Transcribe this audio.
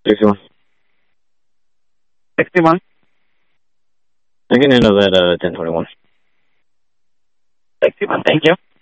61. 61. I can handle that 1021. 61, thank you.